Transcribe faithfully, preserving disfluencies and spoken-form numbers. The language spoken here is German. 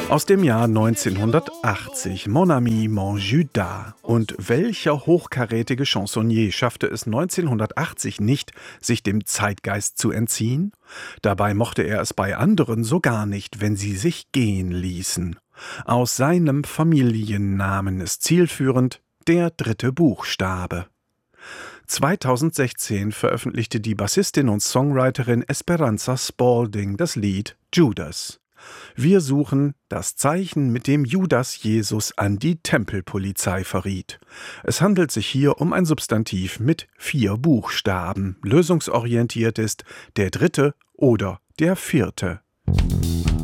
Aus dem Jahr neunzehnhundertachtzig, Mon ami, mon Judas. Und welcher hochkarätige Chansonnier schaffte es neunzehnhundertachtzig nicht, sich dem Zeitgeist zu entziehen? Dabei mochte er es bei anderen so gar nicht, wenn sie sich gehen ließen. Aus seinem Familiennamen ist zielführend der dritte Buchstabe. zweitausendsechzehn veröffentlichte die Bassistin und Songwriterin Esperanza Spalding das Lied Judas. Wir suchen das Zeichen, mit dem Judas Jesus an die Tempelpolizei verriet. Es handelt sich hier um ein Substantiv mit vier Buchstaben. Lösungsorientiert ist der dritte oder der vierte.